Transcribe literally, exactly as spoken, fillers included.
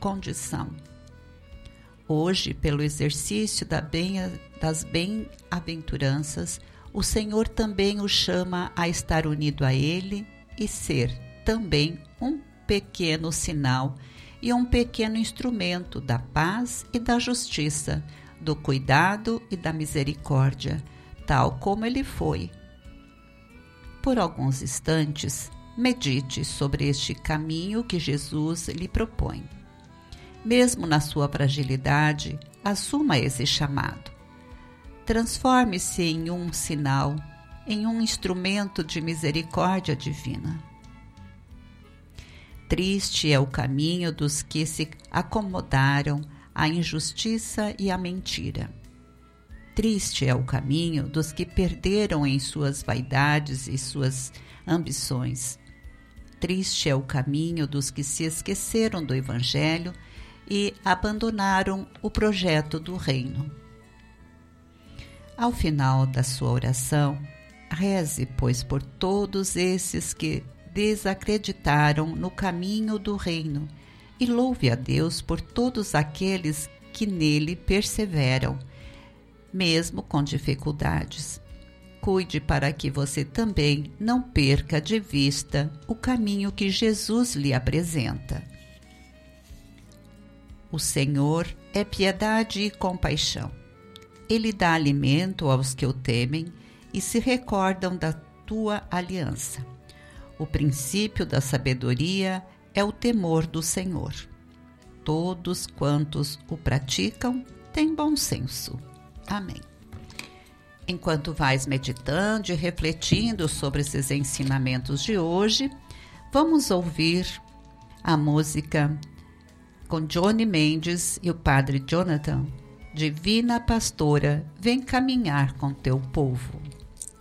condição. Hoje, pelo exercício da bem, das bem-aventuranças, o Senhor também o chama a estar unido a Ele e ser também um pequeno sinal e um pequeno instrumento da paz e da justiça, do cuidado e da misericórdia, tal como Ele foi. Por alguns instantes, medite sobre este caminho que Jesus lhe propõe. Mesmo na sua fragilidade, assuma esse chamado. Transforme-se em um sinal, em um instrumento de misericórdia divina. Triste é o caminho dos que se acomodaram à injustiça e à mentira. Triste é o caminho dos que perderam em suas vaidades e suas ambições. Triste é o caminho dos que se esqueceram do Evangelho e abandonaram o projeto do reino. Ao final da sua oração, reze, pois, por todos esses que desacreditaram no caminho do reino e louve a Deus por todos aqueles que nele perseveram, mesmo com dificuldades. Cuide para que você também não perca de vista o caminho que Jesus lhe apresenta. O Senhor é piedade e compaixão. Ele dá alimento aos que o temem e se recordam da tua aliança. O princípio da sabedoria é o temor do Senhor. Todos quantos o praticam têm bom senso. Amém. Enquanto vais meditando e refletindo sobre esses ensinamentos de hoje, vamos ouvir a música com Johnny Mendes e o Padre Jonathan, Divina Pastora, vem caminhar com teu povo.